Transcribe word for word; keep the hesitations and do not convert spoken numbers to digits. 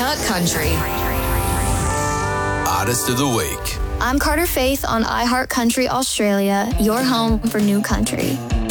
iHeart Country. Artist of the Week. I'm Carter Faith on iHeart Country Australia, your home for new country.